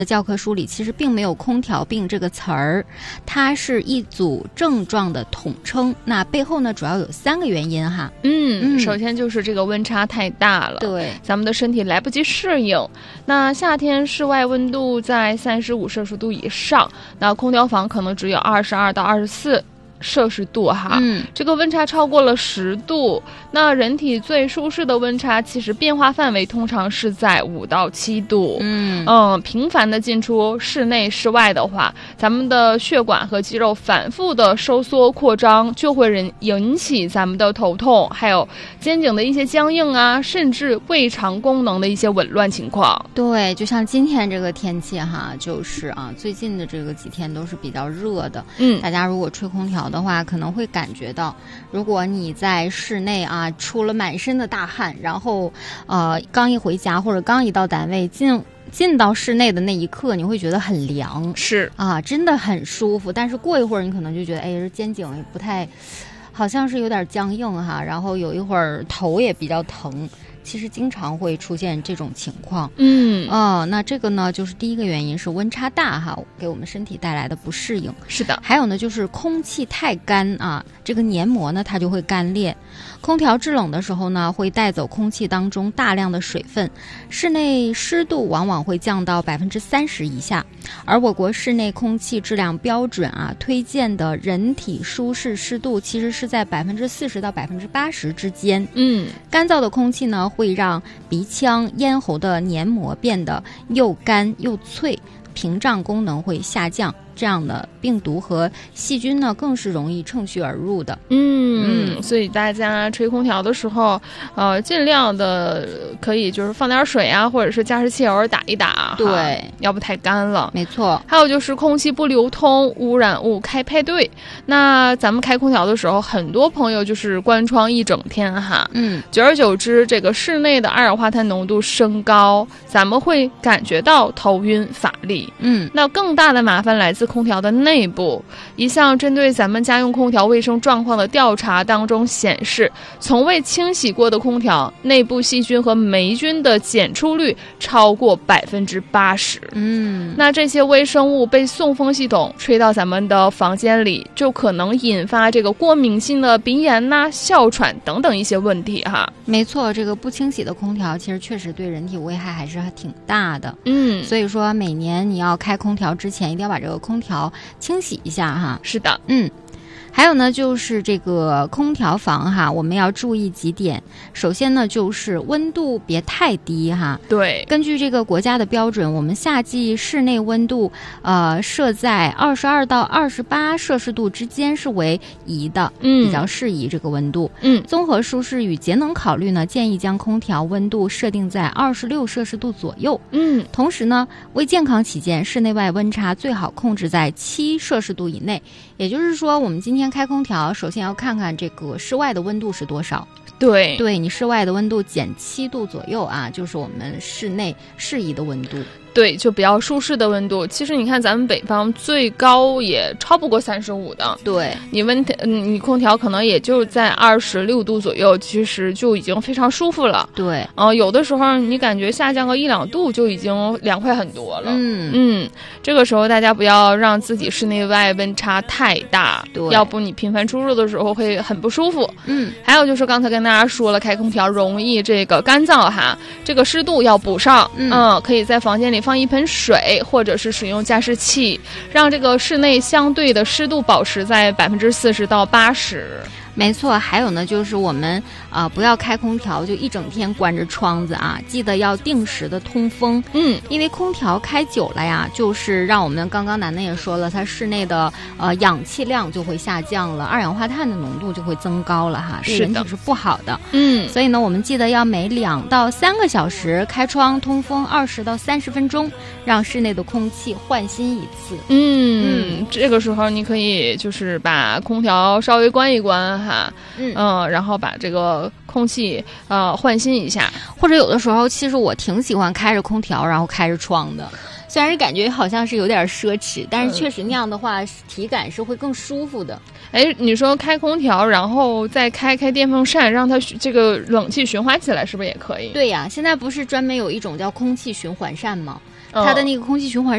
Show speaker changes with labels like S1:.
S1: 教科书里其实并没有空调病这个词儿，它是一组症状的统称。那背后呢，主要有3个原因哈。
S2: 首先就是这个温差太大了，
S1: 对，
S2: 咱们的身体来不及适应。那夏天室外温度在35摄氏度以上，那空调房可能只有22到24摄氏度哈，这个温差超过了10度，那人体最舒适的温差其实变化范围通常是在5到7度。频繁的进出室内室外的话，咱们的血管和肌肉反复的收缩扩张，就会引起咱们的头痛，还有肩颈的一些僵硬啊，甚至胃肠功能的一些紊乱情况。
S1: 对，就像今天这个天气哈，就是最近的这个几天都是比较热的。大家如果吹空调的话，可能会感觉到，如果你在室内出了满身的大汗，然后刚一回家或者刚一到单位进到室内的那一刻，你会觉得很凉，
S2: 是
S1: 真的很舒服。但是过一会儿，你可能就觉得，这肩颈也不太，好像是有点僵硬哈，然后有一会儿头也比较疼。其实经常会出现这种情况。那这个呢，就是第一个原因是温差大哈，给我们身体带来的不适应。
S2: 是的，
S1: 还有呢，就是空气太干这个黏膜呢它就会干裂。空调制冷的时候呢，会带走空气当中大量的水分，室内湿度往往会降到30%以下。而我国室内空气质量标准推荐的人体舒适湿度其实是在40%到80%之间。干燥的空气呢，会让鼻腔、咽喉的黏膜变得又干又脆，屏障功能会下降，这样的病毒和细菌呢更是容易趁虚而入的。
S2: 所以大家吹空调的时候尽量的可以就是放点水或者是加湿器偶尔打一打，
S1: 对，
S2: 要不太干了。
S1: 没错。还
S2: 有就是空气不流通，污染物开派对。那咱们开空调的时候，很多朋友就是关窗一整天久而久之，这个室内的二氧化碳浓度升高，咱们会感觉到头晕乏力。那更大的麻烦来自空调的内部。一项针对咱们家用空调卫生状况的调查当中显示，从未清洗过的空调内部细菌和霉菌的检出率超过80%。那这些微生物被送风系统吹到咱们的房间里，就可能引发这个过敏性的鼻炎哮喘等等一些问题哈。
S1: 没错，这个不清洗的空调其实确实对人体危害还是挺大的。所以说每年你要开空调之前，一定要把这个空调清洗一下哈。
S2: 是的。
S1: 还有呢，就是这个空调房哈，我们要注意几点。首先呢，就是温度别太低哈。
S2: 对，
S1: 根据这个国家的标准，我们夏季室内温度设在22到28摄氏度之间是为宜的，比较适宜这个温度。综合舒适与节能考虑呢，建议将空调温度设定在26摄氏度左右。同时呢，为健康起见，室内外温差最好控制在7摄氏度以内。也就是说，我们今天开空调，首先要看看这个室外的温度是多少。对，你室外的温度减7度左右就是我们室内适宜的温度。
S2: 对，就比较舒适的温度。其实你看咱们北方最高也超不过35的。
S1: 对，
S2: 你空调可能也就在26度左右，其实就已经非常舒服了。
S1: 对，
S2: 有的时候你感觉下降个1-2度就已经凉快很多了。这个时候大家不要让自己室内外温差太大，
S1: 对，
S2: 要不你频繁出入的时候会很不舒服。还有就是刚才跟大家说了，开空调容易这个干燥哈，这个湿度要补上。可以在房间里放一盆水，或者是使用加湿器，让这个室内相对的湿度保持在40%到80%。
S1: 没错，还有呢，就是我们不要开空调就一整天关着窗子记得要定时的通风。因为空调开久了呀，就是让我们刚刚楠楠也说了，它室内的氧气量就会下降了，二氧化碳的浓度就会增高了哈，对人体是不好的。所以呢，我们记得要每2到3个小时开窗通风20到30分钟，让室内的空气换新一次。
S2: 这个时候你可以就是把空调稍微关一关哈，然后把这个空气换新一下。或者有的时候其实我挺喜欢开着空调然后开着窗的，虽然感觉好像是有点奢侈，但是确实那样的话体感是会更舒服的。你说开空调然后再开电风扇，让它这个冷气循环起来，是不是也可以？
S1: 对呀，现在不是专门有一种叫空气循环扇吗？它的那个空气循环